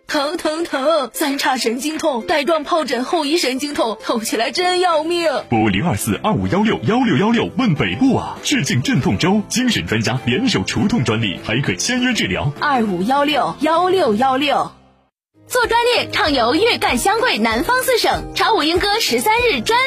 疼，三叉神经痛，带状疱疹后遗神经痛，痛起来真要命。 拨02425161616问北部啊！致敬镇痛周，精神专家联手除痛专利，还可签约治疗。 25161616。做专列畅游粤赣湘桂南方4省，查5英哥13日专